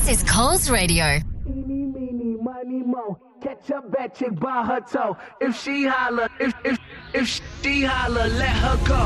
This is Coles Radio. Eeny, meeny, miny, mo. Catch a bad chick by her toe. If she holler, if she holler, let her go.